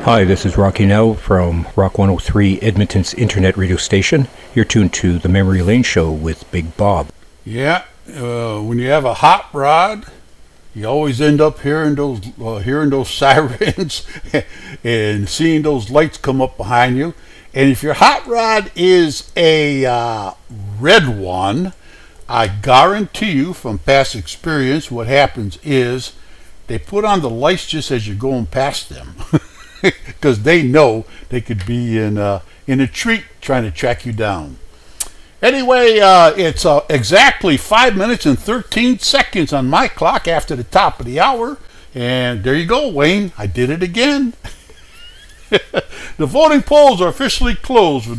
Hi, this is Rocky Now from Rock 103, Edmonton's internet radio station. You're tuned to the Memory Lane Show with Big Bob. Yeah, when you have a hot rod, you always end up hearing those sirens and seeing those lights come up behind you. And if your hot rod is a red one, I guarantee you from past experience, what happens is they put on the lights just as you're going past them. Because they know they could be in a treat trying to track you down. Anyway, it's exactly 5 minutes and 13 seconds on my clock after the top of the hour. And there you go, Wayne. I did it again. The voting polls are officially closed.